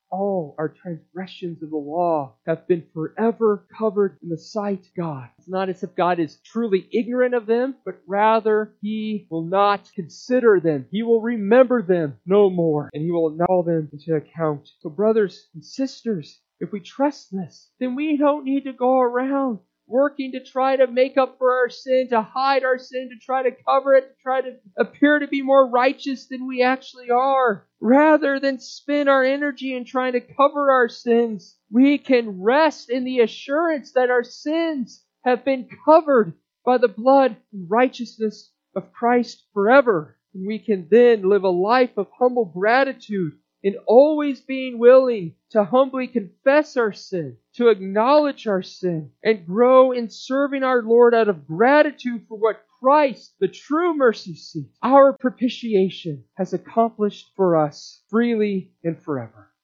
all our transgressions of the law have been forever covered in the sight of God. It's not as if God is truly ignorant of them, but rather He will not consider them. He will remember them no more, and He will call them into account. So brothers and sisters, if we trust this, then we don't need to go around working to try to make up for our sin, to hide our sin, to try to cover it, to try to appear to be more righteous than we actually are. Rather than spend our energy in trying to cover our sins, we can rest in the assurance that our sins have been covered by the blood and righteousness of Christ forever. And we can then live a life of humble gratitude in always being willing to humbly confess our sin, to acknowledge our sin, and grow in serving our Lord out of gratitude for what Christ, the true mercy seat, our propitiation, has accomplished for us freely and forever.